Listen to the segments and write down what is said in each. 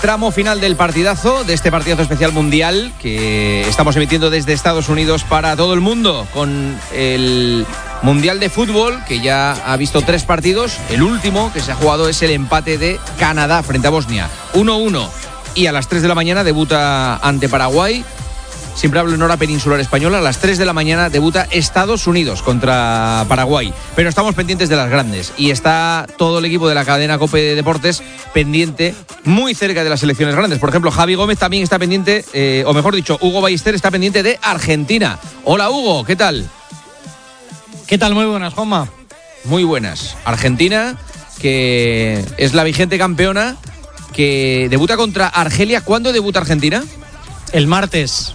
Tramo final del partidazo, de este partidazo especial mundial que estamos emitiendo desde Estados Unidos para todo el mundo, con el Mundial de Fútbol que ya ha visto 3 partidos. El último que se ha jugado es el empate de Canadá frente a Bosnia, 1-1, y a las 3 de la mañana debuta ante Paraguay. Siempre hablo en hora peninsular española. A las 3 de la mañana debuta Estados Unidos contra Paraguay. Pero estamos pendientes de las grandes. Y está todo el equipo de la cadena COPE de Deportes pendiente, muy cerca de las selecciones grandes. Por ejemplo, Javi Gómez también está pendiente, o mejor dicho, Hugo Ballester está pendiente de Argentina. Hola, Hugo, ¿qué tal? ¿Qué tal? Muy buenas, Juanma. Muy buenas. Argentina, que es la vigente campeona, que debuta contra Argelia. ¿Cuándo debuta Argentina? El martes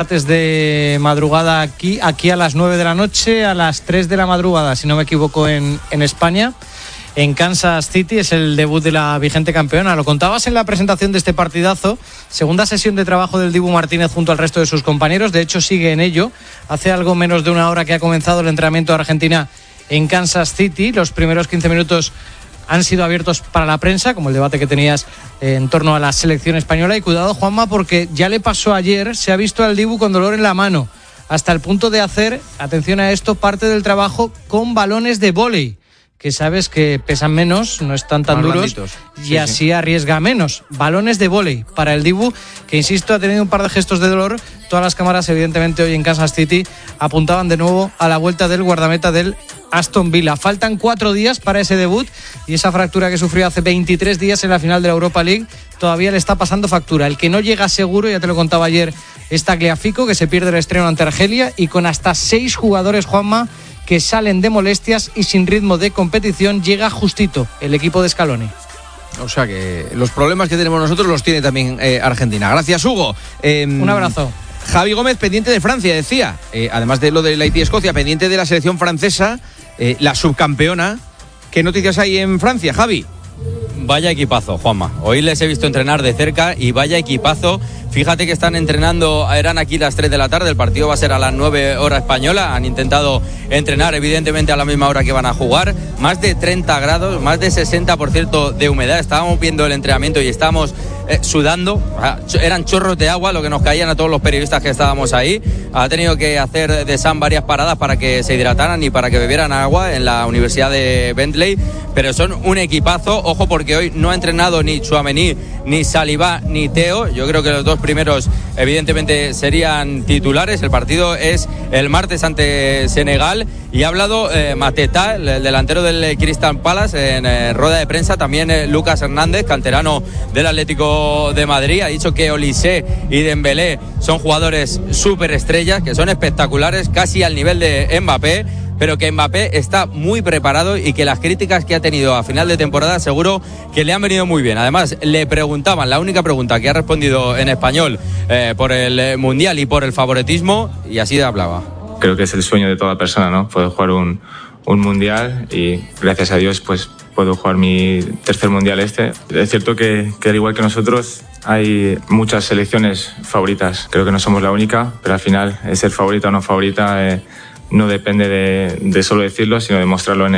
de madrugada aquí a las 9 de la noche, a las 3 de la madrugada, si no me equivoco, en España, en Kansas City. Es el debut de la vigente campeona. Lo contabas en la presentación de este partidazo. Segunda sesión de trabajo del Dibu Martínez junto al resto de sus compañeros. De hecho, sigue en ello. Hace algo menos de una hora que ha comenzado el entrenamiento de Argentina en Kansas City. Los primeros 15 minutos han sido abiertos para la prensa, como el debate que tenías en torno a la selección española. Y cuidado, Juanma, porque ya le pasó ayer, se ha visto al Dibu con dolor en la mano, hasta el punto de hacer, atención a esto, parte del trabajo con balones de vóley, que sabes que pesan menos, no están tan duros, y así arriesga menos. Balones de vóley para el Dibu, que insisto, ha tenido un par de gestos de dolor. Todas las cámaras, evidentemente, hoy en Kansas City apuntaban de nuevo a la vuelta del guardameta del Aston Villa. Faltan 4 días para ese debut, y esa fractura que sufrió hace 23 días en la final de la Europa League todavía le está pasando factura. El que no llega seguro, ya te lo contaba ayer, es Tagliafico, que se pierde el estreno ante Argelia, y con hasta 6 jugadores, Juanma, que salen de molestias y sin ritmo de competición, llega justito el equipo de Scaloni. O sea que los problemas que tenemos nosotros los tiene también Argentina. Gracias, Hugo. Un abrazo. Javi Gómez, pendiente de Francia, decía. Además de lo de Haití-Escocia, pendiente de la selección francesa, la subcampeona. ¿Qué noticias hay en Francia, Javi? Vaya equipazo, Juanma. Hoy les he visto entrenar de cerca y vaya equipazo. Fíjate que están entrenando, eran aquí las 3 de la tarde, el partido va a ser a las 9 hora española. Han intentado entrenar evidentemente a la misma hora que van a jugar. Más de 30 grados, más de 60% de humedad. Estábamos viendo el entrenamiento y estábamos sudando. Eran chorros de agua lo que nos caían a todos los periodistas que estábamos ahí. Ha tenido que hacer de Sam varias paradas para que se hidrataran y para que bebieran agua en la Universidad de Bentley. Pero son un equipazo. Ojo, porque hoy no ha entrenado ni Tchouaméni, ni Saliba, ni Theo. Yo creo que los dos primeros evidentemente serían titulares. El partido es el martes ante Senegal. Y ha hablado Mateta, el delantero del Crystal Palace, en rueda de prensa. También Lucas Hernández, canterano del Atlético de Madrid. Ha dicho que Olise y Dembélé son jugadores superestrellas, que son espectaculares, casi al nivel de Mbappé, pero que Mbappé está muy preparado y que las críticas que ha tenido a final de temporada seguro que le han venido muy bien. Además, le preguntaban, la única pregunta que ha respondido en español por el Mundial y por el favoritismo, y así hablaba. Creo que es el sueño de toda persona, ¿no? Poder jugar un Mundial, y gracias a Dios pues puedo jugar mi tercer Mundial este. Es cierto que al igual que nosotros hay muchas selecciones favoritas. Creo que no somos la única, pero al final ser favorita o no favorita no depende de solo decirlo, sino de mostrarlo en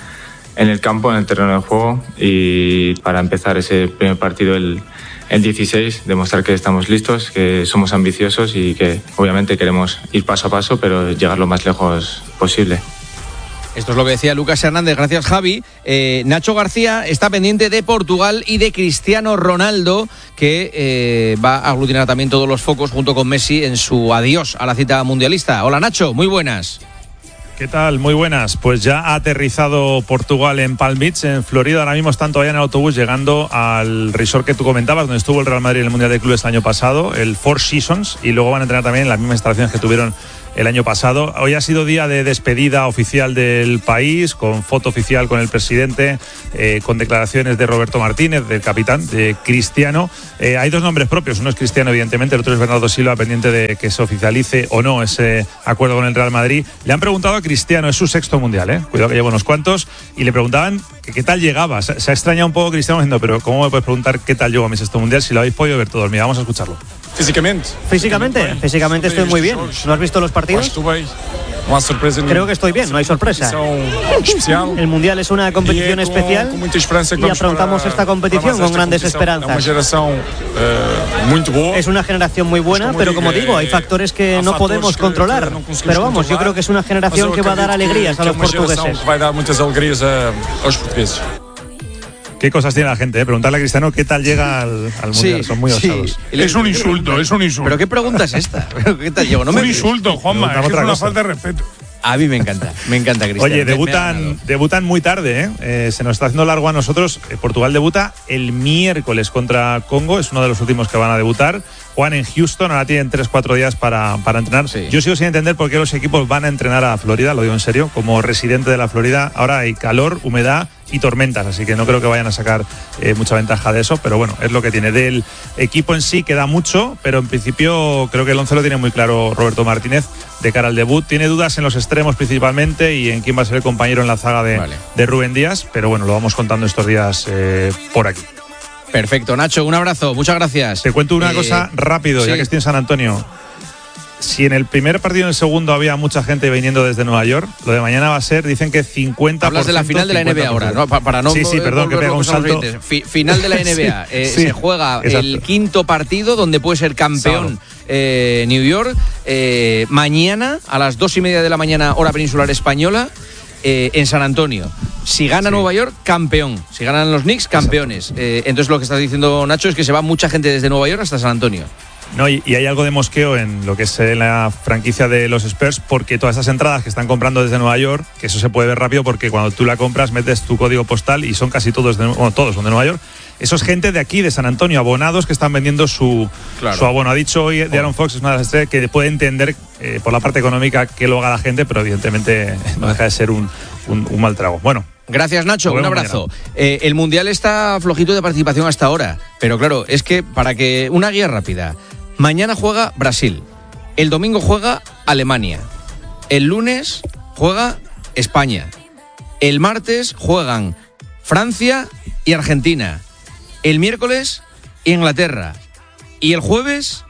el campo, en el terreno de juego. Y para empezar ese primer partido el 16, demostrar que estamos listos, que somos ambiciosos y que obviamente queremos ir paso a paso, pero llegar lo más lejos posible. Esto es lo que decía Lucas Hernández. Gracias, Javi. Nacho García está pendiente de Portugal y de Cristiano Ronaldo, que va a aglutinar también todos los focos junto con Messi en su adiós a la cita mundialista. Hola, Nacho, muy buenas. ¿Qué tal? Muy buenas. Pues ya ha aterrizado Portugal en Palm Beach, en Florida. Ahora mismo están todavía en el autobús llegando al resort que tú comentabas, donde estuvo el Real Madrid en el Mundial de Clubes el año pasado, el Four Seasons, y luego van a entrenar también en las mismas instalaciones que tuvieron el año pasado. Hoy ha sido día de despedida oficial del país, con foto oficial con el presidente, con declaraciones de Roberto Martínez, del capitán, de Cristiano. Hay dos nombres propios, uno es Cristiano evidentemente, el otro es Bernardo Silva, pendiente de que se oficialice o no ese acuerdo con el Real Madrid. Le han preguntado a Cristiano, es su sexto mundial, cuidado que lleva unos cuantos, y le preguntaban que qué tal llegaba. Se ha extrañado un poco Cristiano diciendo, pero ¿cómo me puedes preguntar qué tal llegó a mi sexto mundial si lo habéis podido ver todos? Mira, vamos a escucharlo. Físicamente estoy muy bien. ¿No has visto los partidos? Creo que estoy bien, no hay sorpresa. El Mundial es una competición especial y afrontamos esta competición con grandes esperanzas. Es una generación muy buena, pero como digo, hay factores que no podemos controlar. Pero vamos, yo creo que es una generación que va a dar alegrías a los portugueses. Qué cosas tiene la gente, ¿eh? Preguntarle a Cristiano qué tal llega al Mundial. Sí, son muy osados. Sí. Es un insulto. ¿Pero qué pregunta es esta? ¿Qué tal llego? Un insulto, Juanma, es una falta de respeto. A mí me encanta Cristiano. Oye, debutan muy tarde, ¿eh? Se nos está haciendo largo a nosotros. Portugal debuta el miércoles contra Congo, es uno de los últimos que van a debutar. Juegan en Houston, ahora tienen 3-4 días para entrenar. Sí. Yo sigo sin entender por qué los equipos van a entrenar a Florida, lo digo en serio, como residente de la Florida. Ahora hay calor, humedad y tormentas, así que no creo que vayan a sacar mucha ventaja de eso, pero bueno, es lo que tiene. Del equipo en sí queda mucho, pero en principio creo que el 11 lo tiene muy claro Roberto Martínez de cara al debut. Tiene dudas en los extremos principalmente y en quién va a ser el compañero en la zaga de Rubén Díaz, pero bueno, lo vamos contando estos días por aquí. Perfecto, Nacho, un abrazo, muchas gracias. Te cuento una cosa rápido, sí. Ya que estoy en San Antonio. Si en el primer partido y en el segundo había mucha gente viniendo desde Nueva York, lo de mañana va a ser, dicen que 50%. Hablas de la final de la NBA ahora, ¿no? Para no sí, perdón, que pega un salto. Final de la NBA. Se juega el quinto partido donde puede ser campeón New York. Mañana a las 2:30 de la mañana, hora peninsular española, en San Antonio. Si gana Nueva York, campeón. Si ganan los Knicks, campeones. Entonces lo que está diciendo Nacho es que se va mucha gente desde Nueva York hasta San Antonio. No, y hay algo de mosqueo en lo que es la franquicia de los Spurs, porque todas esas entradas que están comprando desde Nueva York, que eso se puede ver rápido porque cuando tú la compras metes tu código postal y son casi todos todos son de Nueva York. Eso es gente de aquí, de San Antonio, abonados que están vendiendo su abono. Ha dicho hoy de Aaron Fox, es una de las estrellas que puede entender por la parte económica que lo haga la gente, pero evidentemente no deja de ser un mal trago. Bueno. Gracias, Nacho, un abrazo. El Mundial está flojito de participación hasta ahora, pero claro, es que para que una guía rápida. Mañana juega Brasil, el domingo juega Alemania, el lunes juega España, el martes juegan Francia y Argentina, el miércoles Inglaterra y el jueves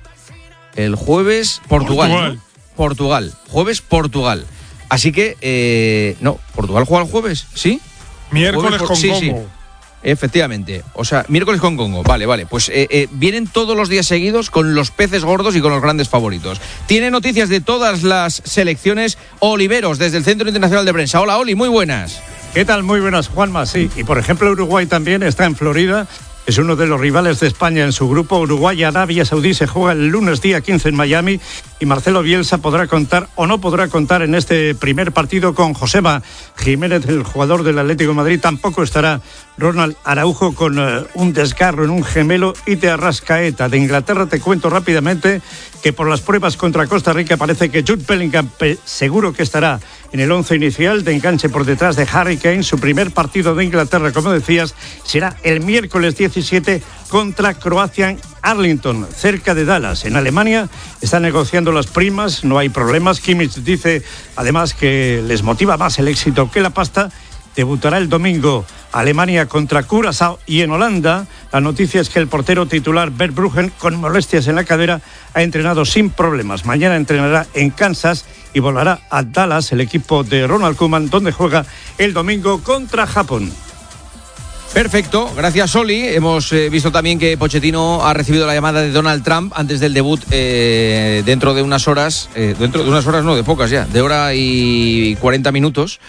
Portugal. ¿No? Portugal, jueves Portugal. Así que, no, Portugal juega el jueves, ¿sí? Miércoles con Congo. Sí. Efectivamente, o sea, miércoles con Congo, vale, pues vienen todos los días seguidos con los peces gordos y con los grandes favoritos. Tiene noticias de todas las selecciones. Oliveros, desde el Centro Internacional de Prensa. Hola, Oli, muy buenas. ¿Qué tal? Muy buenas, Juanma, sí. Y por ejemplo, Uruguay también está en Florida. Es uno de los rivales de España en su grupo. Uruguay y Arabia Saudí se juega el lunes día 15 en Miami y Marcelo Bielsa podrá contar o no podrá contar en este primer partido con Joseba Jiménez, el jugador del Atlético de Madrid. Tampoco estará Ronald Araujo con un desgarro en un gemelo y de Arrascaeta. De Inglaterra te cuento rápidamente que por las pruebas contra Costa Rica parece que Jude Bellingham seguro que estará en el 11 inicial, de enganche por detrás de Harry Kane. Su primer partido de Inglaterra, como decías, será el miércoles 17 contra Croacia en Arlington, cerca de Dallas. En Alemania están negociando las primas, no hay problemas. Kimmich dice además que les motiva más el éxito que la pasta. Debutará el domingo Alemania contra Curazao, y en Holanda la noticia es que el portero titular Verbruggen, con molestias en la cadera, ha entrenado sin problemas. Mañana entrenará en Kansas y volará a Dallas, el equipo de Ronald Koeman, donde juega el domingo contra Japón. Perfecto, gracias, Oli. Hemos visto también que Pochettino ha recibido la llamada de Donald Trump antes del debut, dentro de unas horas, no, de pocas ya, de hora y 40 minutos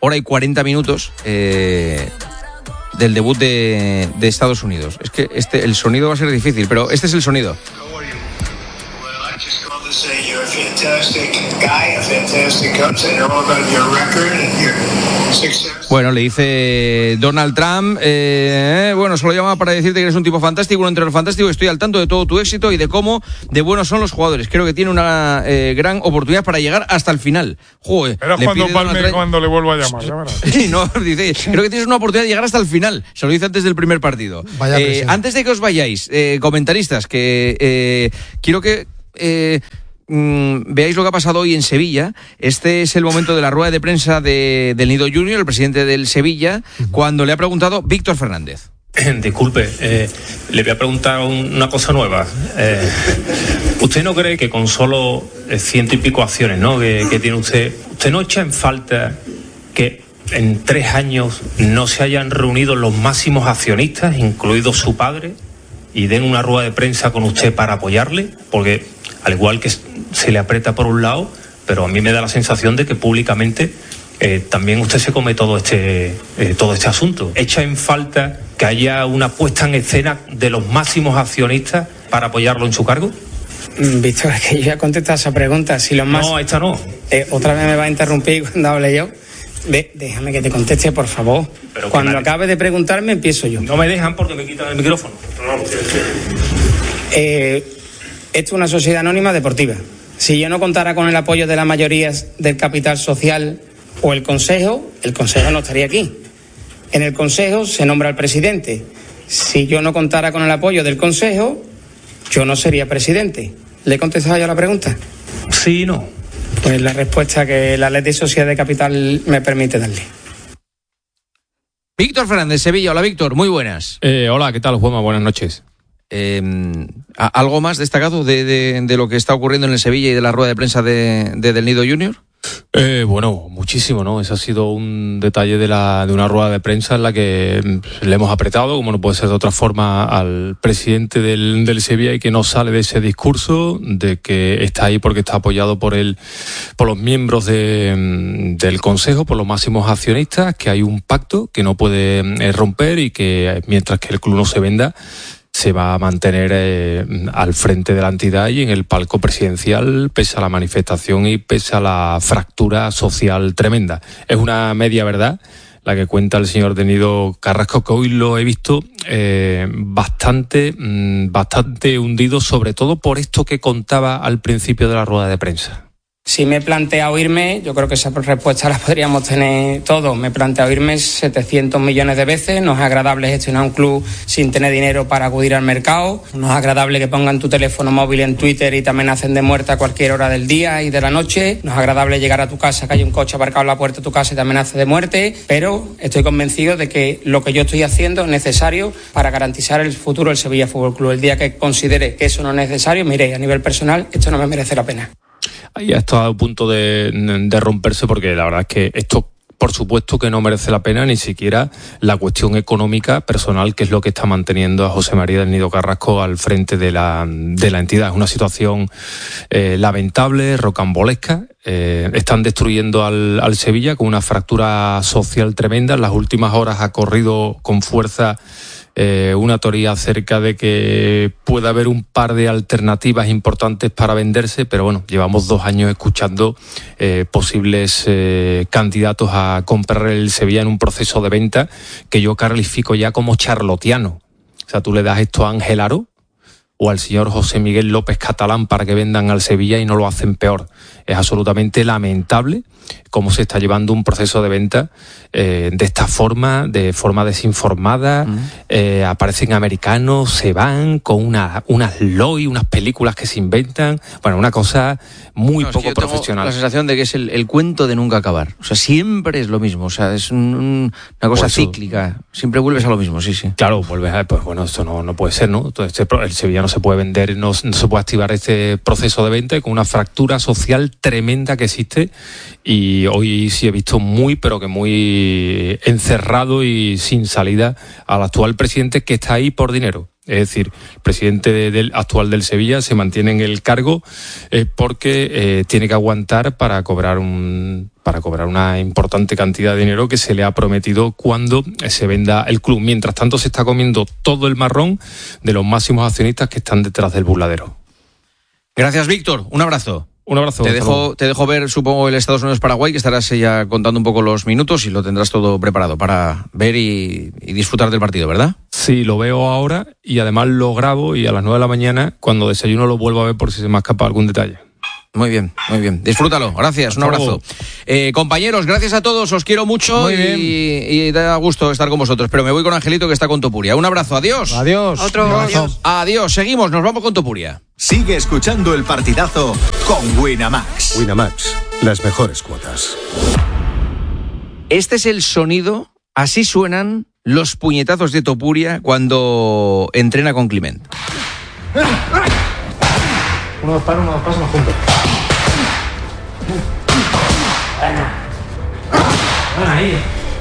del debut de Estados Unidos. Es que el sonido va a ser difícil, pero este es el sonido. Bueno, le dice Donald Trump, bueno, solo llamaba para decirte que eres un tipo fantástico, un entrenador fantástico, estoy al tanto de todo tu éxito y de cómo de buenos son los jugadores. Creo que tiene una gran oportunidad para llegar hasta el final. Joder, pero cuando Palme, cuando le vuelvo a llamar, sí, no, dice, creo que tienes una oportunidad de llegar hasta el final. Se lo dice antes del primer partido. Antes de que os vayáis, comentaristas, que quiero que veáis lo que ha pasado hoy en Sevilla. Este es el momento de la rueda de prensa del Nido Junior, el presidente del Sevilla, cuando le ha preguntado Víctor Fernández. Disculpe, le voy a preguntar una cosa nueva. ¿Usted no cree que con solo 100 y pico acciones, ¿no?, que tiene usted no echa en falta que en 3 años no se hayan reunido los máximos accionistas, incluido su padre, y den una rueda de prensa con usted para apoyarle? Porque al igual que se le aprieta por un lado, pero a mí me da la sensación de que públicamente también usted se come todo este asunto. ¿Echa en falta que haya una puesta en escena de los máximos accionistas para apoyarlo en su cargo? Víctor, es que yo ya contesté esa pregunta. Si los más... No, esta no. Otra vez me va a interrumpir cuando hable yo. Déjame que te conteste, por favor. Pero cuando acabe de preguntarme, empiezo yo. No me dejan porque me quitan el micrófono. Esto es una sociedad anónima deportiva. Si yo no contara con el apoyo de la mayoría del capital social o el consejo no estaría aquí. En el consejo se nombra al presidente. Si yo no contara con el apoyo del consejo, yo no sería presidente. ¿Le he contestado ya la pregunta? Sí y no. Pues la respuesta que la ley de sociedad de capital me permite darle. Víctor Fernández, Sevilla. Hola, Víctor, muy buenas. Hola, ¿qué tal, Juanma? Buenas noches. ¿Algo más destacado de lo que está ocurriendo en el Sevilla y de la rueda de prensa de Del Nido Junior? Bueno, muchísimo, ¿no? Ese ha sido un detalle de una rueda de prensa en la que le hemos apretado, como no puede ser de otra forma, al presidente del Sevilla, y que no sale de ese discurso de que está ahí porque está apoyado por los miembros del Consejo, por los máximos accionistas, que hay un pacto que no puede romper y que mientras que el club no se venda, se va a mantener al frente de la entidad y en el palco presidencial, pese a la manifestación y pese a la fractura social tremenda. Es una media verdad la que cuenta el señor Del Nido Carrasco, que hoy lo he visto bastante hundido, sobre todo por esto que contaba al principio de la rueda de prensa. Si me he planteado irme, yo creo que esa respuesta la podríamos tener todos. Me he planteado irme 700 millones de veces. No es agradable gestionar un club sin tener dinero para acudir al mercado. No es agradable que pongan tu teléfono móvil en Twitter y te amenacen de muerte a cualquier hora del día y de la noche. No es agradable llegar a tu casa, que hay un coche aparcado en la puerta de tu casa y te amenace de muerte. Pero estoy convencido de que lo que yo estoy haciendo es necesario para garantizar el futuro del Sevilla Fútbol Club. El día que considere que eso no es necesario, mire, a nivel personal, esto no me merece la pena. Ahí ha estado a punto de romperse, porque la verdad es que esto, por supuesto que no merece la pena ni siquiera la cuestión económica personal, que es lo que está manteniendo a José María Del Nido Carrasco al frente de la entidad. Es una situación lamentable, rocambolesca. Están destruyendo al Sevilla con una fractura social tremenda. En las últimas horas ha corrido con fuerza una teoría acerca de que puede haber un par de alternativas importantes para venderse, pero bueno, llevamos 2 años escuchando posibles candidatos a comprar el Sevilla en un proceso de venta que yo califico ya como charlotiano. O sea, tú le das esto a Ángel Aro o al señor José Miguel López Catalán para que vendan al Sevilla y no lo hacen peor. Es absolutamente lamentable cómo se está llevando un proceso de venta de esta forma, de forma desinformada. Aparecen americanos, se van con unas LOI, unas películas que se inventan. Bueno, una cosa muy poco profesional. Tengo la sensación de que es el cuento de nunca acabar. O sea, siempre es lo mismo. O sea, es una cosa cíclica. Siempre vuelves a lo mismo, sí. Claro, vuelves a... Pues bueno, esto no puede ser, ¿no? Entonces, el Sevilla no se puede vender, no se puede activar este proceso de venta con una fractura social tremenda que existe. Y hoy sí he visto pero que muy encerrado y sin salida al actual presidente, que está ahí por dinero. Es decir, el presidente actual del Sevilla se mantiene en el cargo porque tiene que aguantar para cobrar una importante cantidad de dinero que se le ha prometido cuando se venda el club. Mientras tanto, se está comiendo todo el marrón de los máximos accionistas que están detrás del burladero. Gracias, Víctor. Un abrazo. Un abrazo. Te dejo ver, supongo, el Estados Unidos-Paraguay, que estarás ya contando un poco los minutos y lo tendrás todo preparado para ver y disfrutar del partido, ¿verdad? Sí, lo veo ahora y además lo grabo y a las 9 de la mañana, cuando desayuno, lo vuelvo a ver por si se me escapa algún detalle. Muy bien, muy bien. Disfrútalo. Gracias, un abrazo. Compañeros, gracias a todos, os quiero mucho y da gusto estar con vosotros. Pero me voy con Angelito, que está con Topuria. Un abrazo, adiós. Adiós. Adiós, seguimos, nos vamos con Topuria. Sigue escuchando el partidazo con Winamax. Winamax, las mejores cuotas. Este es el sonido, así suenan los puñetazos de Topuria cuando entrena con Climent. Uno para, uno pasa, uno juntos. Bueno, ahí.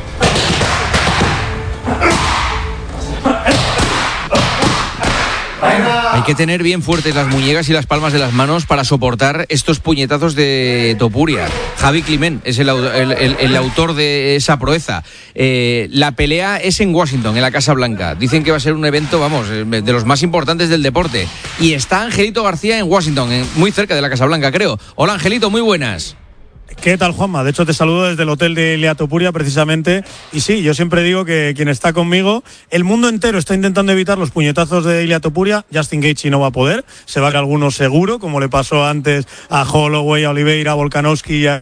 Hay que tener bien fuertes las muñecas y las palmas de las manos para soportar estos puñetazos de Topuria. Javi Climent es el autor de esa proeza. La pelea es en Washington, en la Casa Blanca. Dicen que va a ser un evento, vamos, de los más importantes del deporte. Y está Angelito García en Washington, muy cerca de la Casa Blanca, creo. Hola, Angelito, muy buenas. ¿Qué tal, Juanma? De hecho, te saludo desde el hotel de Ilia Topuria, precisamente. Y sí, yo siempre digo que quien está conmigo, el mundo entero está intentando evitar los puñetazos de Ilia Topuria. Justin Gaethje no va a poder. Se va a caer alguno seguro, como le pasó antes a Holloway, a Oliveira, a Volkanovski y a...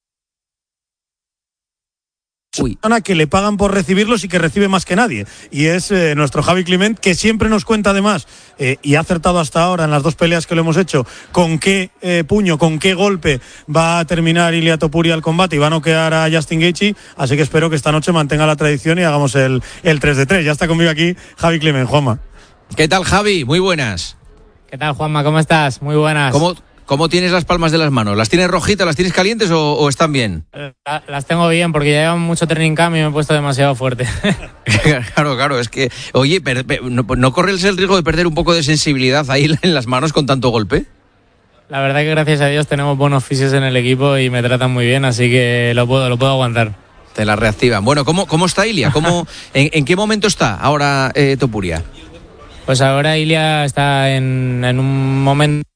Una que le pagan por recibirlos y que recibe más que nadie, y es nuestro Javi Climent, que siempre nos cuenta además y ha acertado hasta ahora en las dos peleas que lo hemos hecho con qué puño, con qué golpe va a terminar Ilia Topuria el combate y va a noquear a Justin Gaethje, así que espero que esta noche mantenga la tradición y hagamos el 3-3. Ya está conmigo aquí Javi Climent. Juanma. ¿Qué tal, Javi? Muy buenas. ¿Qué tal, Juanma? ¿Cómo estás? Muy buenas. ¿Cómo tienes las palmas de las manos? ¿Las tienes rojitas, las tienes calientes o están bien? Las tengo bien porque ya llevo mucho training camp y me he puesto demasiado fuerte. Claro, es que, oye, ¿no corres el riesgo de perder un poco de sensibilidad ahí en las manos con tanto golpe? La verdad que gracias a Dios tenemos buenos fisios en el equipo y me tratan muy bien, así que lo puedo aguantar. Te la reactivan. Bueno, ¿cómo está Ilia? ¿En qué momento está ahora Topuria? Pues ahora Ilia está en un momento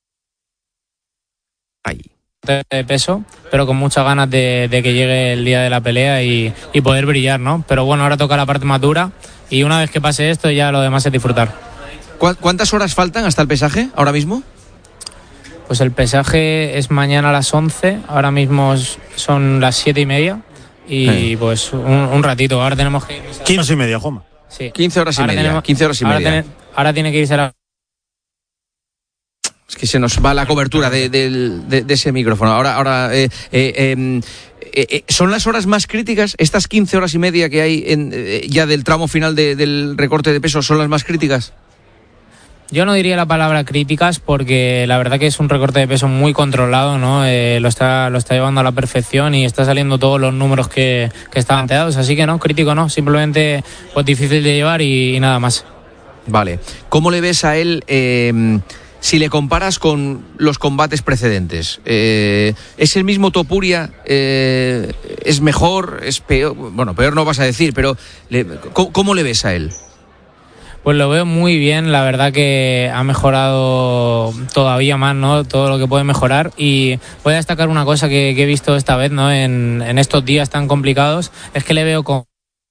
de peso, pero con muchas ganas de que llegue el día de la pelea y poder brillar, ¿no? Pero bueno, ahora toca la parte más dura y una vez que pase esto ya lo demás es disfrutar. ¿Cuántas horas faltan hasta el pesaje ahora mismo? Pues el pesaje es mañana a las 11, ahora mismo son las 7:30 y pues un ratito, ahora tenemos que ir... 15:30, Juanma. Sí. 15 horas y media. 15 horas y media. Ahora tiene que irse a la... Es que se nos va la cobertura de ese micrófono. Ahora ¿son las horas más críticas? ¿Estas 15 horas y media que hay ya del tramo final del recorte de peso son las más críticas? Yo no diría la palabra críticas porque la verdad que es un recorte de peso muy controlado, ¿no? Lo está llevando a la perfección y está saliendo todos los números que estaban planteados. Así que no, crítico no, simplemente pues difícil de llevar y nada más. Vale. ¿Cómo le ves a él... si le comparas con los combates precedentes, ¿es el mismo Topuria? ¿Es mejor? ¿Es peor? Bueno, peor no vas a decir, pero ¿cómo le ves a él? Pues lo veo muy bien, la verdad que ha mejorado todavía más, ¿no? Todo lo que puede mejorar, y voy a destacar una cosa que he visto esta vez, ¿no? En estos días tan complicados, es que le veo con...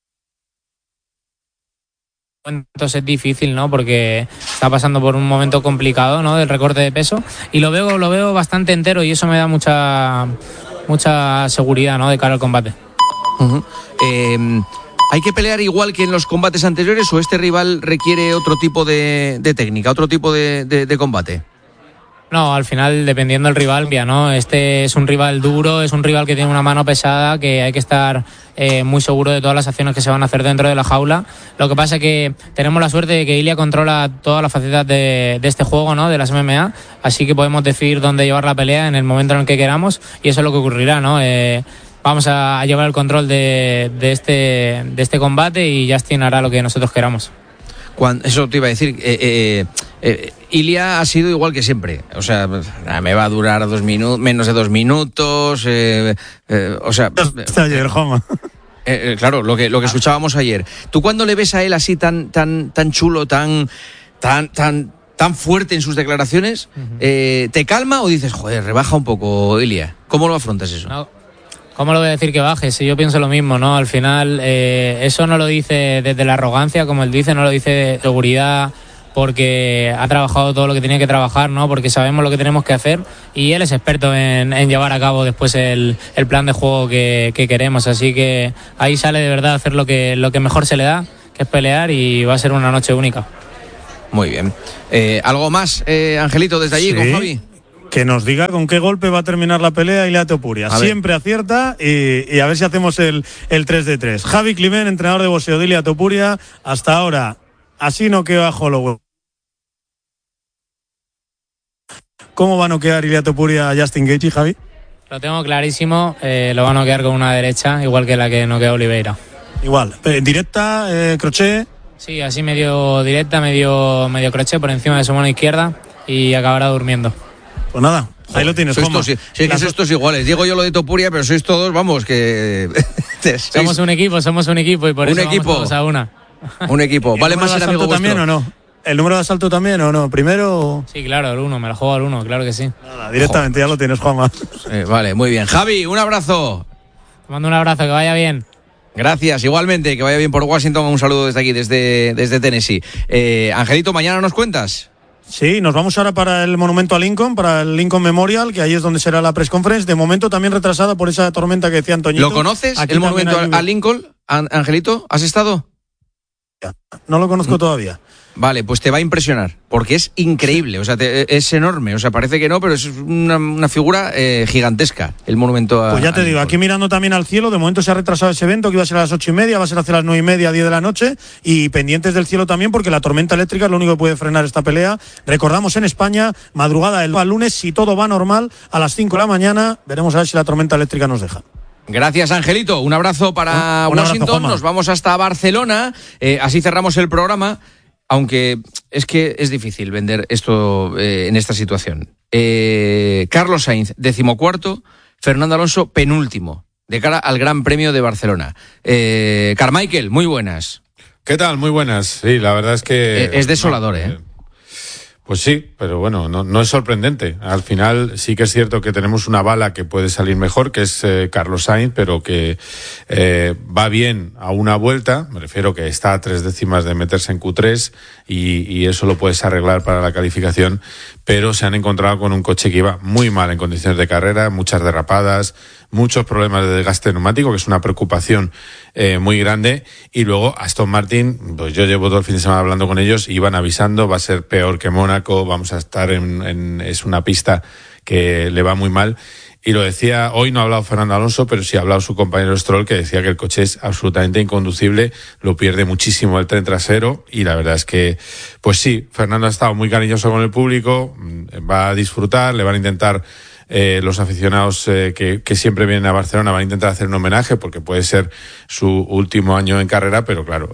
Entonces es difícil, ¿no? Porque está pasando por un momento complicado, ¿no? Del recorte de peso, y lo veo bastante entero y eso me da mucha seguridad, ¿no? De cara al combate. Uh-huh. ¿Hay que pelear igual que en los combates anteriores o este rival requiere otro tipo de técnica, otro tipo de combate? No, al final, dependiendo del rival, ¿no? Este es un rival duro, es un rival que tiene una mano pesada, que hay que estar muy seguro de todas las acciones que se van a hacer dentro de la jaula. Lo que pasa es que tenemos la suerte de que Ilia controla todas las facetas de este juego, ¿no? De las MMA, así que podemos decidir dónde llevar la pelea en el momento en el que queramos, y eso es lo que ocurrirá, ¿no? Vamos a llevar el control de este combate y Justin hará lo que nosotros queramos. Eso te iba a decir, Ilia ha sido igual que siempre, o sea, me va a durar menos de 2 minutos, o sea... Ayer, Juanma. Claro, lo que escuchábamos ayer. ¿Tú cuando le ves a él así tan chulo, tan fuerte en sus declaraciones, te calma o dices, joder, rebaja un poco, Ilia? ¿Cómo lo afrontas eso? No. ¿Cómo lo voy a decir que baje? Si yo pienso lo mismo, ¿no? Al final, eso no lo dice desde la arrogancia, como él dice, no lo dice de seguridad, porque ha trabajado todo lo que tenía que trabajar, ¿no? Porque sabemos lo que tenemos que hacer y él es experto en llevar a cabo después el plan de juego que queremos. Así que ahí sale de verdad a hacer lo que mejor se le da, que es pelear, y va a ser una noche única. Muy bien. ¿Algo más, Angelito, desde allí con Javi? Que nos diga con qué golpe va a terminar la pelea Ilia Topuria. Siempre acierta y a ver si hacemos el 3-3. Javi Climent, entrenador de boxeo de Ilia Topuria. Hasta ahora, así noqueó a Holloway. ¿Cómo va a noquear Ilia Topuria a Justin Gaethje, Javi? Lo tengo clarísimo, lo va a noquear con una derecha, igual que la que noqueó Oliveira. Igual, directa, crochet. Sí, así medio directa, medio crochet por encima de su mano izquierda y acabará durmiendo. Pues nada, ahí lo tienes, Juanma. Sí, que sois todos iguales. Digo yo lo de Topuria, pero sois todos, vamos, que... Somos un equipo y por eso vamos todos a una. Un equipo. ¿Vale más el amigo también o no? ¿El número de asalto también o no? ¿Primero? Sí, claro, el 1, me lo juego al 1, claro que sí. Nada, directamente ya lo tienes, Juanma. Vale, muy bien. Javi, un abrazo. Te mando un abrazo, que vaya bien. Gracias, igualmente, que vaya bien por Washington. Un saludo desde aquí, desde Tennessee. Angelito, ¿mañana nos cuentas? Sí, nos vamos ahora para el monumento a Lincoln, para el Lincoln Memorial, que ahí es donde será la press conference. De momento también retrasada por esa tormenta que decía Antoñito. ¿Lo conoces, el monumento a Lincoln, Angelito? ¿Has estado? No lo conozco todavía. Vale, pues te va a impresionar, porque es increíble, o sea, es enorme, o sea, parece que no, pero es una figura gigantesca, el monumento a... Pues ya te digo, aquí mirando también al cielo, de momento se ha retrasado ese evento, que iba a ser a las 8:30, va a ser hacia las 9:30, 10 de la noche, y pendientes del cielo también, porque la tormenta eléctrica es lo único que puede frenar esta pelea. Recordamos, en España, madrugada del lunes, si todo va normal, a las 5 de la mañana, veremos a ver si la tormenta eléctrica nos deja. Gracias, Angelito. Un abrazo para Washington. Nos vamos hasta Barcelona. Así cerramos el programa, aunque es que es difícil vender esto en esta situación. Carlos Sainz, 14º, Fernando Alonso, penúltimo, de cara al Gran Premio de Barcelona. Carmichael, muy buenas. ¿Qué tal? Muy buenas. Sí, la verdad es que... es desolador, ¿eh? Pues sí, pero bueno, no es sorprendente. Al final sí que es cierto que tenemos una bala que puede salir mejor, que es Carlos Sainz, pero que va bien a una vuelta. Me refiero que está a 3 décimas de meterse en Q3 y eso lo puedes arreglar para la calificación, pero se han encontrado con un coche que iba muy mal en condiciones de carrera, muchas derrapadas, muchos problemas de desgaste neumático, que es una preocupación muy grande. Y luego Aston Martin, pues yo llevo todo el fin de semana hablando con ellos, iban avisando, va a ser peor que Mónaco, vamos a estar es una pista que le va muy mal. Y lo decía, hoy no ha hablado Fernando Alonso, pero sí ha hablado su compañero Stroll, que decía que el coche es absolutamente inconducible, lo pierde muchísimo el tren trasero, y la verdad es que, pues sí, Fernando ha estado muy cariñoso con el público, va a disfrutar, le van a intentar los aficionados que siempre vienen a Barcelona van a intentar hacer un homenaje porque puede ser su último año en carrera, pero claro,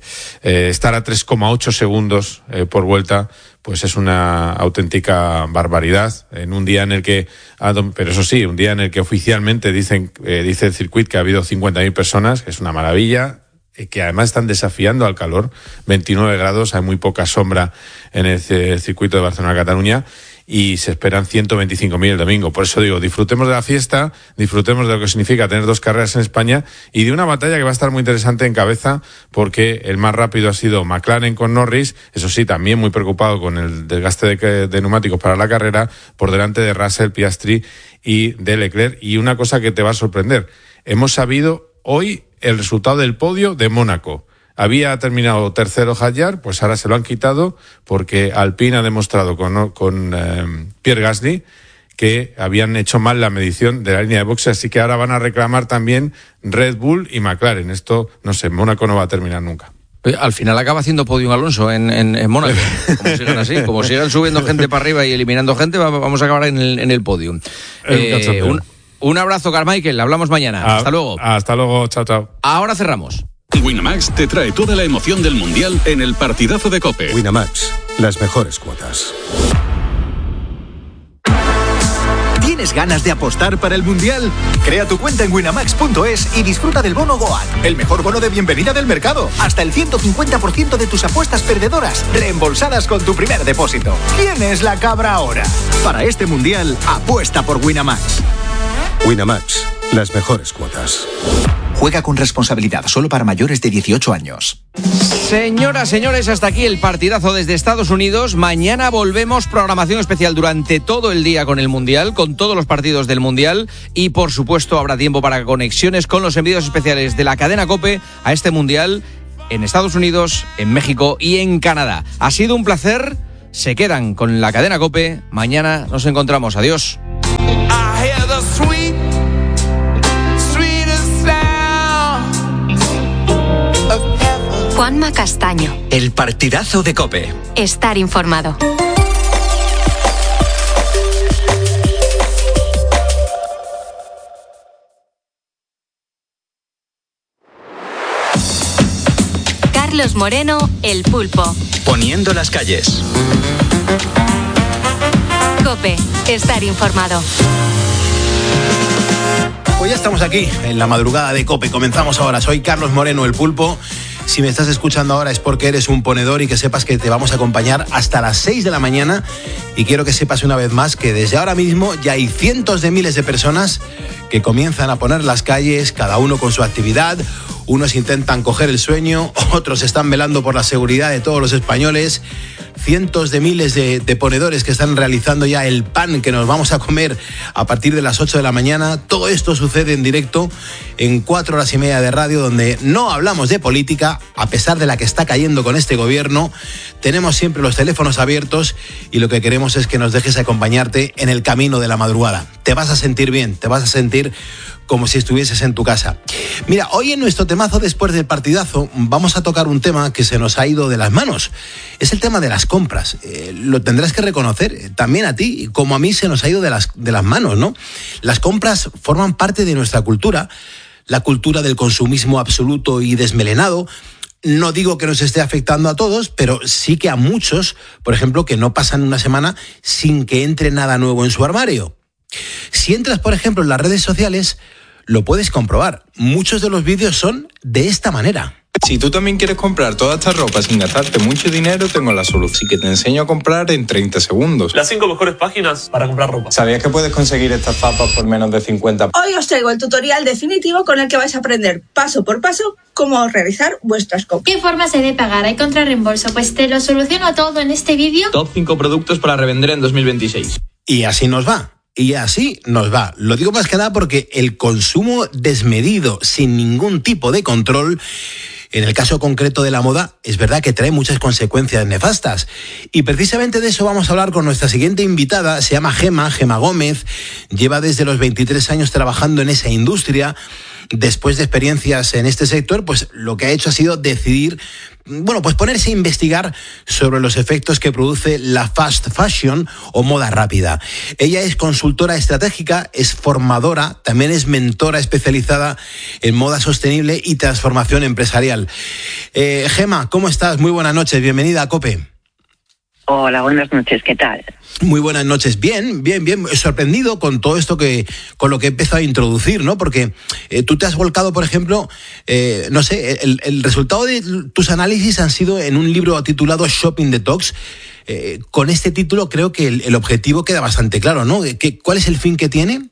estar a 3,8 segundos por vuelta pues es una auténtica barbaridad en un día en el que, pero eso sí, un día en el que oficialmente dice el circuito que ha habido 50.000 personas, que es una maravilla, que además están desafiando al calor, 29 grados, hay muy poca sombra en el circuito de Barcelona-Cataluña, y se esperan 125.000 el domingo. Por eso digo, disfrutemos de la fiesta, disfrutemos de lo que significa tener 2 carreras en España y de una batalla que va a estar muy interesante en cabeza, porque el más rápido ha sido McLaren con Norris, eso sí, también muy preocupado con el desgaste de neumáticos para la carrera, por delante de Russell, Piastri y de Leclerc. Y una cosa que te va a sorprender, hemos sabido hoy el resultado del podio de Mónaco. Había terminado tercero Hadjar, pues ahora se lo han quitado porque Alpine ha demostrado con Pierre Gasly que habían hecho mal la medición de la línea de boxe, así que ahora van a reclamar también Red Bull y McLaren. Esto, no sé, Mónaco no va a terminar nunca. Al final acaba haciendo podio Alonso en Mónaco. Como sigan así, como sigan subiendo gente para arriba y eliminando gente, vamos a acabar en el podio. Un abrazo, Carmichael, hablamos mañana. Hasta luego. Hasta luego, chao, chao. Ahora cerramos. Winamax te trae toda la emoción del Mundial en el partidazo de COPE. Winamax, las mejores cuotas. ¿Tienes ganas de apostar para el Mundial? Crea tu cuenta en winamax.es y disfruta del bono Goat, el mejor bono de bienvenida del mercado. Hasta el 150% de tus apuestas perdedoras reembolsadas con tu primer depósito. ¿Quién es la cabra ahora? Para este Mundial, apuesta por Winamax. Winamax, las mejores cuotas. Juega con responsabilidad, solo para mayores de 18 años. Señoras, señores, hasta aquí el partidazo desde Estados Unidos. Mañana volvemos, programación especial durante todo el día con el Mundial, con todos los partidos del Mundial, y por supuesto habrá tiempo para conexiones con los envíos especiales de la cadena COPE a este Mundial en Estados Unidos, en México y en Canadá. Ha sido un placer. se quedan con la cadena COPE. Mañana nos encontramos. Adiós. Juanma Castaño. El partidazo de COPE. Estar informado. Carlos Moreno, El Pulpo. Poniendo las calles. COPE. Estar informado. Pues ya estamos aquí, en la madrugada de COPE. Comenzamos ahora. Soy Carlos Moreno, El Pulpo. Si me estás escuchando ahora es porque eres un ponedor y que sepas que te vamos a acompañar hasta las 6 de la mañana. Y quiero que sepas una vez más que desde ahora mismo ya hay cientos de miles de personas que comienzan a poner las calles, cada uno con su actividad. Unos intentan coger el sueño, otros están velando por la seguridad de todos los españoles. Cientos de miles de ponedores que están realizando ya el pan que nos vamos a comer a partir de las 8 de la mañana. Todo esto sucede en directo en 4 horas y media de radio, donde no hablamos de política, a pesar de la que está cayendo con este gobierno. Tenemos siempre los teléfonos abiertos y lo que queremos es que nos dejes acompañarte en el camino de la madrugada. Te vas a sentir bien, te vas a sentir como si estuvieses en tu casa. Mira, hoy en nuestro temazo después del partidazo vamos a tocar un tema que se nos ha ido de las manos. Es el tema de las compras. Lo tendrás que reconocer, también a ti, como a mí se nos ha ido de las manos, ¿no? Las compras forman parte de nuestra cultura, la cultura del consumismo absoluto y desmelenado. No digo que nos esté afectando a todos, pero sí que a muchos, por ejemplo, que no pasan una semana sin que entre nada nuevo en su armario. Si entras, por ejemplo, en las redes sociales, lo puedes comprobar. Muchos de los vídeos son de esta manera. Si tú también quieres comprar toda esta ropa sin gastarte mucho dinero, tengo la solución. Así que te enseño a comprar en 30 segundos. Las 5 mejores páginas para comprar ropa. ¿Sabías que puedes conseguir estas zapas por menos de 50? Hoy os traigo el tutorial definitivo con el que vais a aprender paso por paso cómo realizar vuestras compras. ¿Qué formas hay de pagar? ¿Hay contrarreembolso? Pues te lo soluciono todo en este vídeo. Top 5 productos para revender en 2026. Y así nos va. Y así nos va. Lo digo más que nada porque el consumo desmedido, sin ningún tipo de control, en el caso concreto de la moda, es verdad que trae muchas consecuencias nefastas. Y precisamente de eso vamos a hablar con nuestra siguiente invitada. Se llama Gema Gómez. Lleva desde los 23 años trabajando en esa industria. Después de experiencias en este sector, pues lo que ha hecho ha sido decidir, pues ponerse a investigar sobre los efectos que produce la fast fashion o moda rápida. Ella es consultora estratégica, es formadora, también es mentora especializada en moda sostenible y transformación empresarial. Gema, ¿cómo estás? Muy buenas noches, bienvenida a COPE. Hola, buenas noches, ¿qué tal? Muy buenas noches. Bien. Sorprendido con todo esto con lo que he empezado a introducir, ¿no? Porque tú te has volcado, por ejemplo, el resultado de tus análisis han sido en un libro titulado Shopping Detox. Con este título creo que el objetivo queda bastante claro, ¿no? ¿Cuál es el fin que tiene?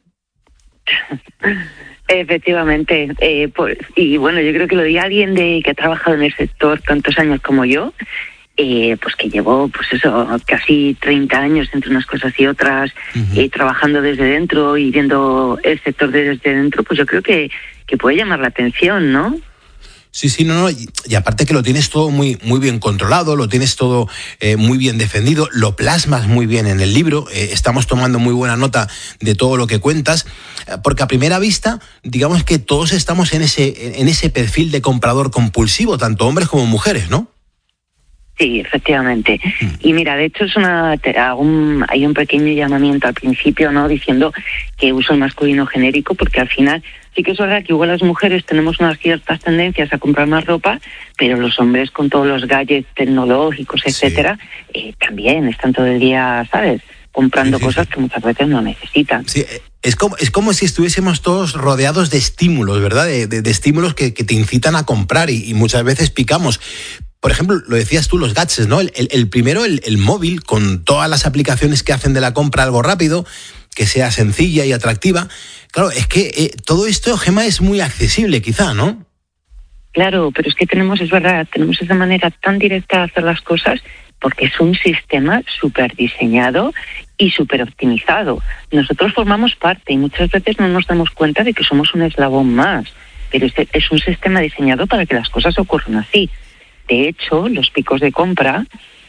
Efectivamente. Y bueno, yo creo que lo di a alguien que ha trabajado en el sector tantos años como yo. Pues que llevo, casi 30 años entre unas cosas y otras, trabajando desde dentro y viendo el sector desde dentro, pues yo creo que puede llamar la atención, ¿no? Sí, no, y aparte que lo tienes todo muy, muy bien controlado, lo tienes todo muy bien defendido, lo plasmas muy bien en el libro, estamos tomando muy buena nota de todo lo que cuentas, porque a primera vista, digamos que todos estamos en ese perfil de comprador compulsivo, tanto hombres como mujeres, ¿no? Sí, efectivamente. Y mira, de hecho hay un pequeño llamamiento al principio, ¿no? Diciendo que uso el masculino genérico, porque al final sí que es verdad que igual las mujeres tenemos unas ciertas tendencias a comprar más ropa, pero los hombres con todos los gadgets tecnológicos, etcétera, también están todo el día, ¿sabes?, comprando cosas que muchas veces no necesitan. Sí, es como si estuviésemos todos rodeados de estímulos, ¿verdad? De estímulos que te incitan a comprar y muchas veces picamos. Por ejemplo, lo decías tú, los gadgets, ¿no? El primero, el móvil, con todas las aplicaciones que hacen de la compra algo rápido, que sea sencilla y atractiva. Claro, es que todo esto, Gema, es muy accesible quizá, ¿no? Claro, pero es que tenemos esa manera tan directa de hacer las cosas porque es un sistema súper diseñado y súper optimizado. Nosotros formamos parte y muchas veces no nos damos cuenta de que somos un eslabón más, pero es un sistema diseñado para que las cosas ocurran así. De hecho, los picos de compra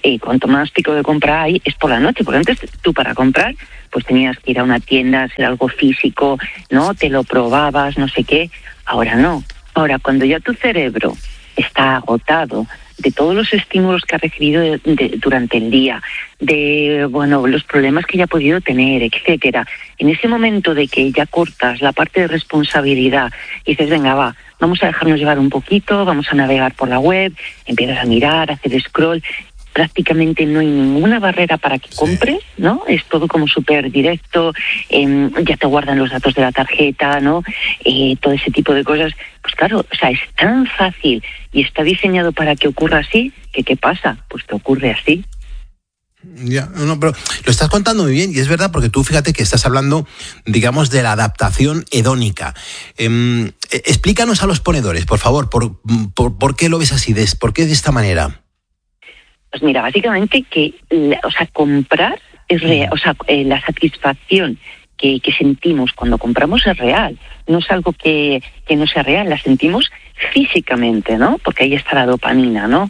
cuanto más pico de compra hay, es por la noche, porque antes tú para comprar, pues tenías que ir a una tienda, hacer algo físico, ¿no? Te lo probabas, no sé qué. Ahora no. Ahora, cuando ya tu cerebro está agotado de todos los estímulos que ha recibido durante el día, de los problemas que ya ha podido tener, etcétera. En ese momento de que ya cortas la parte de responsabilidad y dices, venga, va, vamos a dejarnos llevar un poquito, vamos a navegar por la web, empiezas a mirar, a hacer scroll, prácticamente no hay ninguna barrera para que compres, ¿no? Es todo como súper directo, ya te guardan los datos de la tarjeta, ¿no? Todo ese tipo de cosas. Pues claro, o sea, es tan fácil y está diseñado para que ocurra así, que ¿qué pasa? Pues te ocurre así. Ya, no, pero lo estás contando muy bien y es verdad porque tú fíjate que estás hablando, digamos, de la adaptación hedónica. Explícanos a los ponedores, por favor, ¿por qué lo ves así? ¿Por qué de esta manera? Pues mira, básicamente que, comprar es real, la satisfacción que sentimos cuando compramos es real. No es algo que no sea real, la sentimos físicamente, ¿no? Porque ahí está la dopamina, ¿no?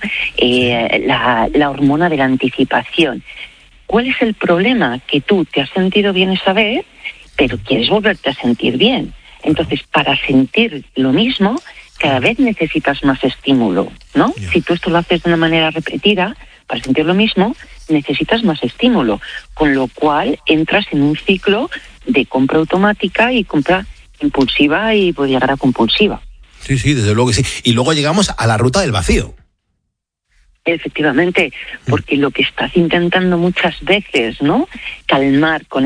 La hormona de la anticipación. ¿Cuál es el problema? Que tú te has sentido bien esa vez, pero quieres volverte a sentir bien. Entonces, para sentir lo mismo, cada vez necesitas más estímulo, ¿no? Si tú esto lo haces de una manera repetida, para sentir lo mismo, necesitas más estímulo, con lo cual entras en un ciclo de compra automática y compra impulsiva y puede llegar a compulsiva. Sí, desde luego que sí. Y luego llegamos a la ruta del vacío. Efectivamente, porque lo que estás intentando muchas veces, ¿no?, calmar con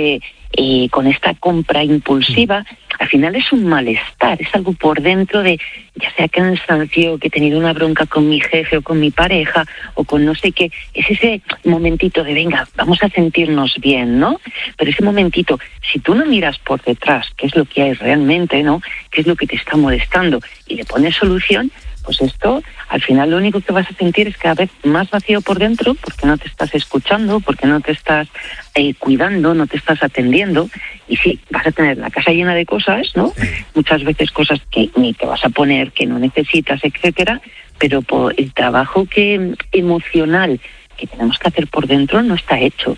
esta compra impulsiva, al final es un malestar, es algo por dentro de, ya sea cansancio, que he tenido una bronca con mi jefe o con mi pareja o con no sé qué, es ese momentito de venga, vamos a sentirnos bien, ¿no? Pero ese momentito, si tú no miras por detrás qué es lo que hay realmente, ¿no?, qué es lo que te está molestando y le pones solución, pues esto, al final lo único que vas a sentir es cada vez más vacío por dentro porque no te estás escuchando, porque no te estás cuidando, no te estás atendiendo. Y sí, vas a tener la casa llena de cosas, ¿no? Sí. Muchas veces cosas que ni te vas a poner, que no necesitas, etcétera, pero por el trabajo emocional que tenemos que hacer por dentro no está hecho.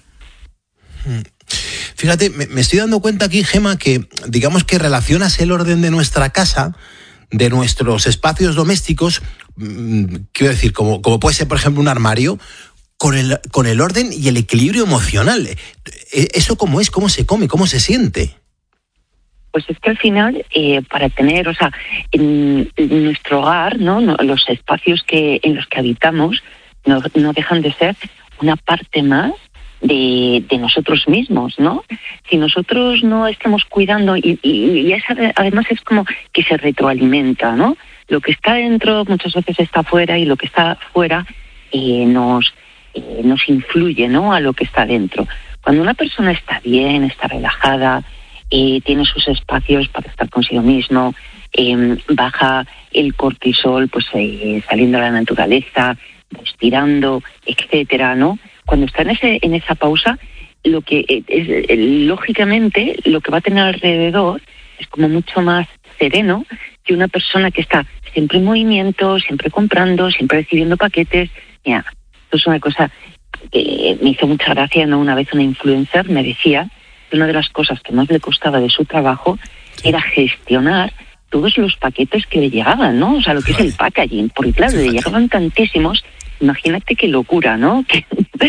Fíjate, me estoy dando cuenta aquí, Gema, que digamos que relacionas el orden de nuestra casa, de nuestros espacios domésticos, quiero decir, como puede ser, por ejemplo, un armario, con el orden y el equilibrio emocional. ¿Eso cómo es? ¿Cómo se come? ¿Cómo se siente? Pues es que al final, para tener, en nuestro hogar, ¿no?, los espacios en los que habitamos no dejan de ser una parte más de nosotros mismos, ¿no? Si nosotros no estamos cuidando y además es como que se retroalimenta, ¿no? Lo que está dentro muchas veces está fuera y lo que está fuera nos influye, ¿no?, a lo que está dentro. Cuando una persona está bien, está relajada, tiene sus espacios para estar consigo mismo, baja el cortisol, pues saliendo a la naturaleza, respirando, etcétera, ¿no? Cuando está en esa pausa, lo que lógicamente lo que va a tener alrededor es como mucho más sereno que una persona que está siempre en movimiento, siempre comprando, siempre recibiendo paquetes. Mira, esto es una cosa que me hizo mucha gracia, ¿no? Una vez una influencer me decía que una de las cosas que más le costaba de su trabajo era gestionar todos los paquetes que le llegaban, ¿no? O sea, lo que es el packaging, porque claro, le llegaban tantísimos. Imagínate qué locura, ¿no? Que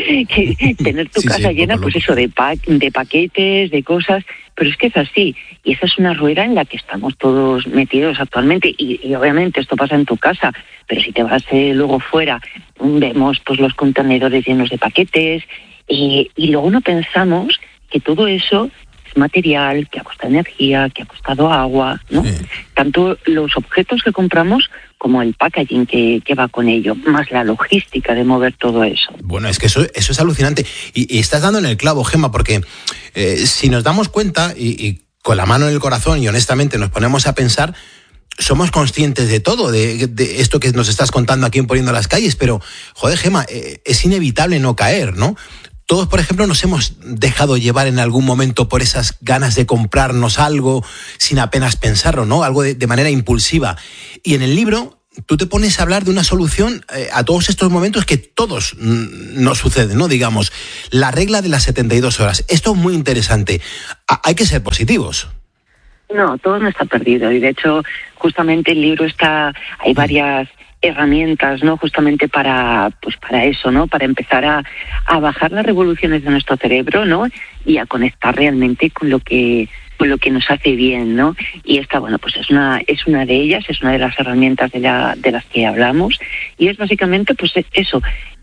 tener tu casa llena, pues eso, de paquetes, de cosas, pero es que es así. Y esa es una rueda en la que estamos todos metidos actualmente. Y obviamente esto pasa en tu casa, pero si te vas luego fuera, vemos pues los contenedores llenos de paquetes y luego no pensamos que todo eso es material, que ha costado energía, que ha costado agua, ¿no? Sí. Tanto los objetos que compramos como el packaging que va con ello, más la logística de mover todo eso. Bueno, es que eso es alucinante. Y estás dando en el clavo, Gema, porque si nos damos cuenta y con la mano en el corazón y honestamente nos ponemos a pensar, somos conscientes de todo, de esto que nos estás contando aquí en Poniendo las Calles, pero, joder, Gema, es inevitable no caer, ¿no? Todos, por ejemplo, nos hemos dejado llevar en algún momento por esas ganas de comprarnos algo sin apenas pensarlo, ¿no? Algo de manera impulsiva. Y en el libro tú te pones a hablar de una solución a todos estos momentos que todos nos suceden, ¿no? Digamos, la regla de las 72 horas. Esto es muy interesante. Hay que ser positivos. No, todo no está perdido. Y de hecho, justamente el libro hay varias herramientas, ¿no? Justamente para eso, ¿no? Para empezar a bajar las revoluciones de nuestro cerebro, ¿no? Y a conectar realmente con lo que nos hace bien, ¿no? Y esta, bueno, pues es una de ellas, es una de las herramientas de las que hablamos, y es básicamente, pues eso,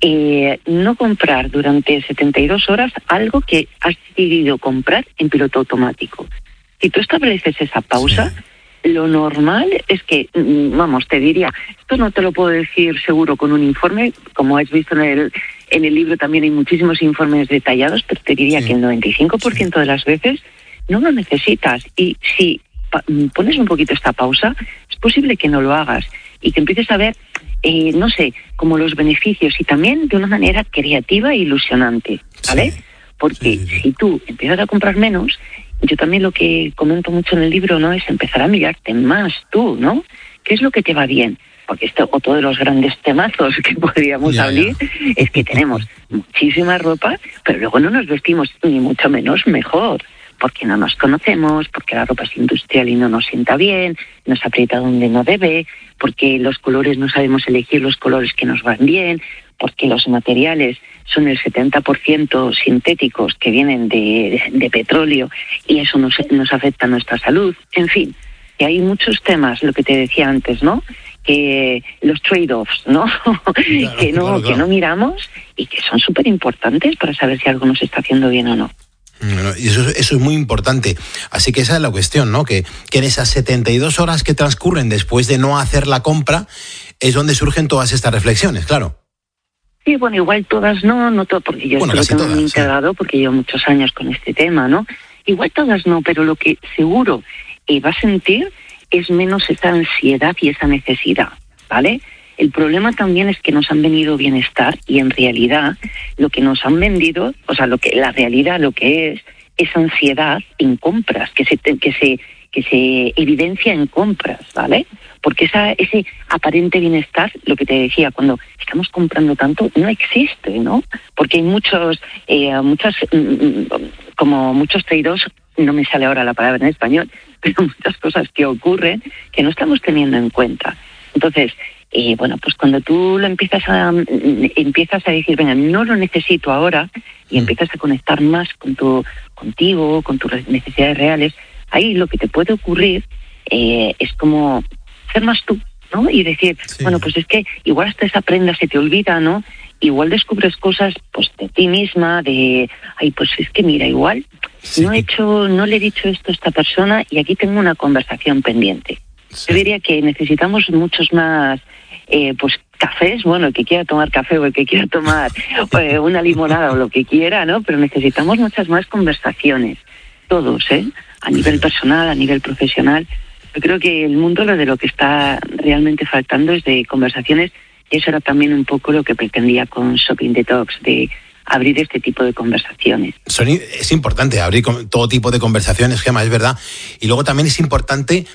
no comprar durante 72 horas algo que has decidido comprar en piloto automático. Si tú estableces esa pausa, lo normal es que, vamos, te diría, esto no te lo puedo decir seguro con un informe, como has visto en el libro también hay muchísimos informes detallados, pero te diría que el 95% de las veces no lo necesitas. Y si pones un poquito esta pausa, es posible que no lo hagas y que empieces a ver, no sé, como los beneficios, y también de una manera creativa e ilusionante, ¿vale? Porque si tú empiezas a comprar menos, yo también lo que comento mucho en el libro, ¿no?, es empezar a mirarte más tú, ¿no? ¿Qué es lo que te va bien? Porque otro de los grandes temazos que podríamos hablar es que tenemos muchísima ropa, pero luego no nos vestimos ni mucho menos mejor, porque no nos conocemos, porque la ropa es industrial y no nos sienta bien, nos aprieta donde no debe, porque los colores no sabemos elegir los colores que nos van bien, porque los materiales son el 70% sintéticos que vienen de petróleo, y eso nos afecta a nuestra salud. En fin, que hay muchos temas, lo que te decía antes, ¿no?, que los trade-offs, ¿no? Claro, que no miramos y que son súper importantes para saber si algo nos está haciendo bien o no. Y eso es muy importante. Así que esa es la cuestión, ¿no? Que en esas 72 horas que transcurren después de no hacer la compra es donde surgen todas estas reflexiones, claro. Sí, bueno, igual todas no todo, porque yo esto lo tengo muy integrado, porque llevo muchos años con este tema, ¿no? Igual todas no, pero lo que seguro va a sentir es menos esa ansiedad y esa necesidad, ¿vale? El problema también es que nos han vendido bienestar, y en realidad lo que nos han vendido, o sea, la realidad lo que es ansiedad en compras, que se evidencia en compras, ¿vale? Porque ese aparente bienestar, lo que te decía, cuando estamos comprando tanto, no existe, ¿no? Porque hay muchos trade-offs, no me sale ahora la palabra en español, pero muchas cosas que ocurren que no estamos teniendo en cuenta. Entonces, bueno, pues cuando tú lo empiezas a decir, venga, no lo necesito ahora, y empiezas a conectar más contigo, con tus necesidades reales, ahí lo que te puede ocurrir es como ser más tú, ¿no? Y decir, bueno, pues es que igual hasta esa prenda se te olvida, ¿no? Igual descubres cosas, pues, de ti misma, pues es que mira, igual no le he dicho esto a esta persona y aquí tengo una conversación pendiente. Yo diría que necesitamos muchos más, pues, cafés, bueno, el que quiera tomar café o el que quiera tomar una limonada o lo que quiera, ¿no? Pero necesitamos muchas más conversaciones, todos, a nivel personal, a nivel profesional. Yo creo que el mundo lo que está realmente faltando es de conversaciones, y eso era también un poco lo que pretendía con Shopping Detox, de abrir este tipo de conversaciones. Es importante abrir todo tipo de conversaciones, Gemma, es verdad. Y luego también es importante,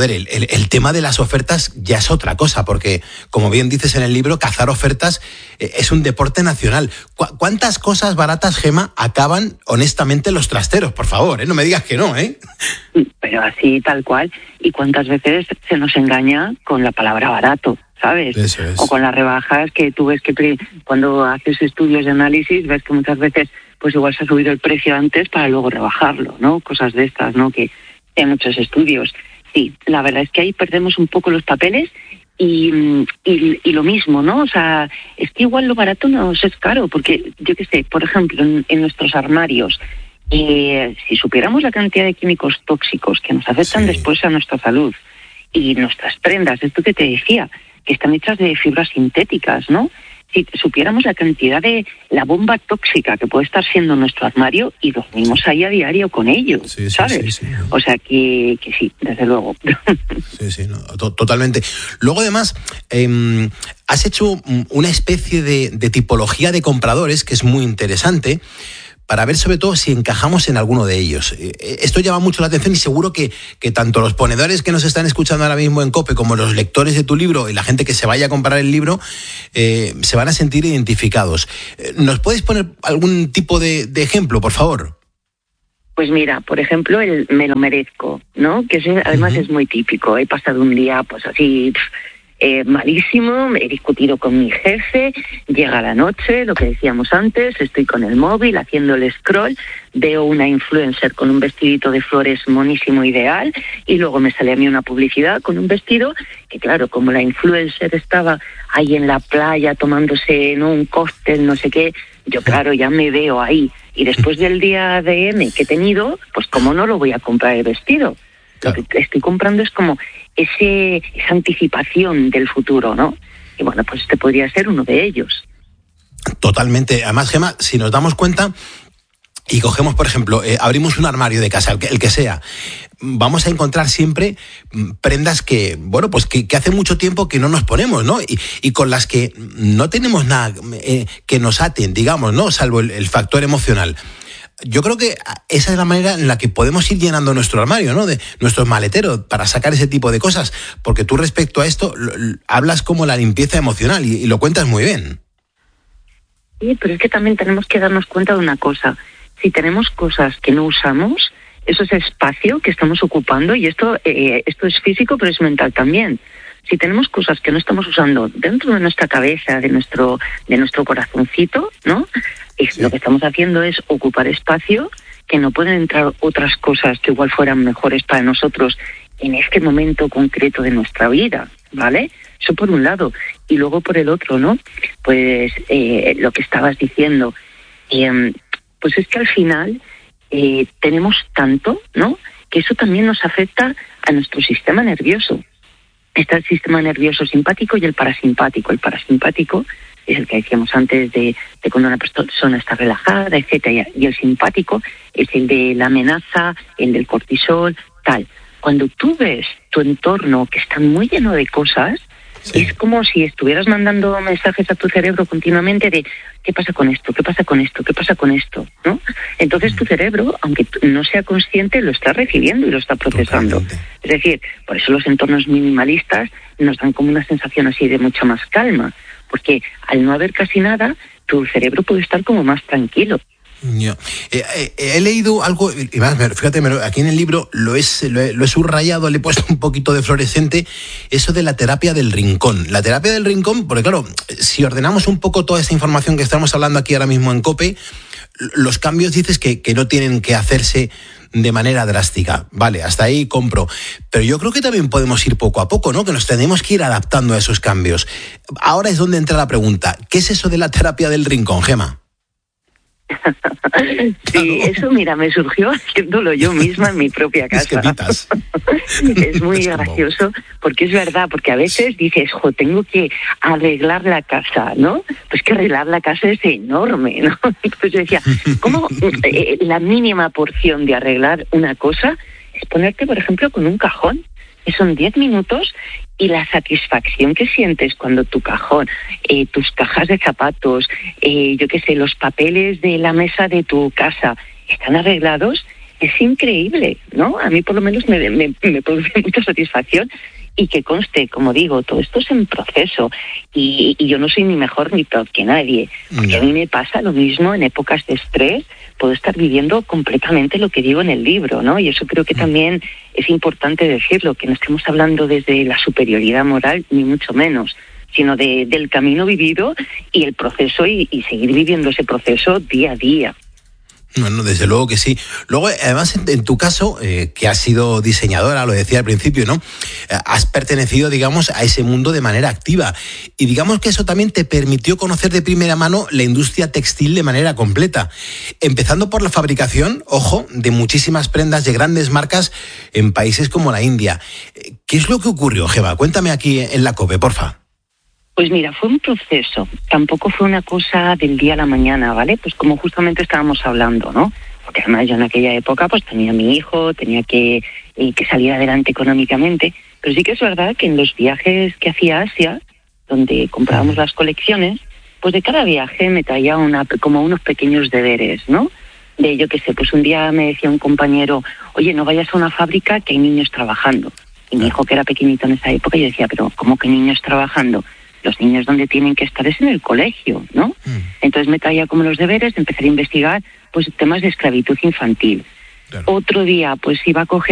el tema de las ofertas ya es otra cosa, porque, como bien dices en el libro, cazar ofertas es un deporte nacional. ¿Cuántas cosas baratas, Gemma, acaban honestamente en los trasteros? Por favor, no me digas que no, ¿eh? Pero así, tal cual. ¿Y cuántas veces se nos engaña con la palabra barato? ¿Sabes? Eso es. O con las rebajas, que tú ves que cuando haces estudios de análisis ves que muchas veces pues igual se ha subido el precio antes para luego rebajarlo, ¿no? Cosas de estas, ¿no? Que hay muchos estudios. Sí, la verdad es que ahí perdemos un poco los papeles y lo mismo, ¿no? O sea, es que igual lo barato nos es caro, porque yo qué sé, por ejemplo, en nuestros armarios, si supiéramos la cantidad de químicos tóxicos que nos afectan después a nuestra salud, y nuestras prendas, esto que te decía, que están hechas de fibras sintéticas, ¿no? Si supiéramos la cantidad de la bomba tóxica que puede estar siendo nuestro armario, y dormimos ahí a diario con ello, ¿sabes? Sí, o sea que sí, desde luego. Sí, no, totalmente. Luego, además, has hecho una especie de tipología de compradores que es muy interesante, para ver sobre todo si encajamos en alguno de ellos. Esto llama mucho la atención y seguro que tanto los ponedores que nos están escuchando ahora mismo en COPE como los lectores de tu libro y la gente que se vaya a comprar el libro se van a sentir identificados. ¿Nos puedes poner algún tipo de ejemplo, por favor? Pues mira, por ejemplo, el me lo merezco, ¿no? Que además es muy típico. He pasado un día pues así malísimo, he discutido con mi jefe, llega la noche, lo que decíamos antes, estoy con el móvil haciendo el scroll, veo una influencer con un vestidito de flores monísimo ideal y luego me sale a mí una publicidad con un vestido que, claro, como la influencer estaba ahí en la playa tomándose un cóctel, no sé qué, yo claro, ya me veo ahí. Y después del día de M que he tenido, pues cómo no lo voy a comprar el vestido. Claro. Lo que estoy comprando es como esa anticipación del futuro, ¿no? Y bueno, pues este podría ser uno de ellos. Totalmente. Además, Gemma, si nos damos cuenta y cogemos, por ejemplo, abrimos un armario de casa, el que sea, vamos a encontrar siempre prendas que, bueno, pues que hace mucho tiempo que no nos ponemos, ¿no? Y con las que no tenemos nada que nos aten, digamos, ¿no? Salvo el factor emocional. Yo creo que esa es la manera en la que podemos ir llenando nuestro armario, ¿no? De nuestros maleteros para sacar ese tipo de cosas. Porque tú respecto a esto hablas como la limpieza emocional y lo cuentas muy bien. Sí, pero es que también tenemos que darnos cuenta de una cosa. Si tenemos cosas que no usamos, eso es espacio que estamos ocupando y esto es físico, pero es mental también. Si tenemos cosas que no estamos usando dentro de nuestra cabeza, de nuestro corazoncito, ¿no? Lo que estamos haciendo es ocupar espacio, que no pueden entrar otras cosas que igual fueran mejores para nosotros en este momento concreto de nuestra vida, ¿vale? Eso por un lado. Y luego por el otro, ¿no? Pues lo que estabas diciendo, pues es que al final tenemos tanto, ¿no? Que eso también nos afecta a nuestro sistema nervioso. Está el sistema nervioso simpático y el parasimpático. El parasimpático es el que decíamos antes de cuando una persona está relajada, etcétera. Y el simpático es el de la amenaza, el del cortisol, tal. Cuando tú ves tu entorno que está muy lleno de cosas, sí, es como si estuvieras mandando mensajes a tu cerebro continuamente de ¿qué pasa con esto? ¿Qué pasa con esto? ¿Qué pasa con esto? ¿No? Entonces tu cerebro, aunque no sea consciente, lo está recibiendo y lo está procesando. Totalmente. Es decir, por eso los entornos minimalistas nos dan como una sensación así de mucha más calma, porque al no haber casi nada, tu cerebro puede estar como más tranquilo. He leído algo, y más, fíjate, aquí en el libro lo he subrayado, le he puesto un poquito de fluorescente, eso de la terapia del rincón. La terapia del rincón, porque claro, si ordenamos un poco toda esta información que estamos hablando aquí ahora mismo en COPE, los cambios dices que no tienen que hacerse de manera drástica. Vale, hasta ahí compro. Pero yo creo que también podemos ir poco a poco, ¿no? Que nos tenemos que ir adaptando a esos cambios. Ahora es donde entra la pregunta. ¿Qué es eso de la terapia del rincón, Gemma? Sí, eso mira, me surgió haciéndolo yo misma en mi propia casa. Es muy gracioso porque es verdad, porque a veces dices, tengo que arreglar la casa, ¿no? Pues que arreglar la casa es enorme, ¿no? Entonces yo decía, ¿cómo la mínima porción de arreglar una cosa es ponerte, por ejemplo, con un cajón? Que son 10 minutos y la satisfacción que sientes cuando tu cajón, tus cajas de zapatos, yo qué sé, los papeles de la mesa de tu casa están arreglados, es increíble, ¿no? A mí por lo menos me produce mucha satisfacción y que conste, como digo, todo esto es en proceso y yo no soy ni mejor ni peor que nadie, porque a mí me pasa lo mismo en épocas de estrés, puedo estar viviendo completamente lo que digo en el libro, ¿no? Y eso creo que también es importante decirlo, que no estemos hablando desde la superioridad moral, ni mucho menos, sino del camino vivido y el proceso y seguir viviendo ese proceso día a día. Bueno, desde luego que sí. Luego, además, en tu caso, que has sido diseñadora, lo decía al principio, ¿no? Has pertenecido, digamos, a ese mundo de manera activa. Y digamos que eso también te permitió conocer de primera mano la industria textil de manera completa. Empezando por la fabricación, ojo, de muchísimas prendas de grandes marcas en países como la India. ¿Qué es lo que ocurrió, Gemma? Cuéntame aquí en la COPE, porfa. Pues mira, fue un proceso, tampoco fue una cosa del día a la mañana, ¿vale? Pues como justamente estábamos hablando, ¿no? Porque además yo en aquella época pues tenía a mi hijo, tenía que salir adelante económicamente, pero sí que es verdad que en los viajes que hacía a Asia, donde comprábamos las colecciones, pues de cada viaje me traía como unos pequeños deberes, ¿no? de, yo qué sé, pues un día me decía un compañero, oye, no vayas a una fábrica que hay niños trabajando. Y mi hijo, que era pequeñito en esa época, yo decía, pero ¿cómo que niños trabajando? Los niños donde tienen que estar es en el colegio, ¿no? Entonces me traía como los deberes, empezar a investigar pues temas de esclavitud infantil. Otro día pues iba a coger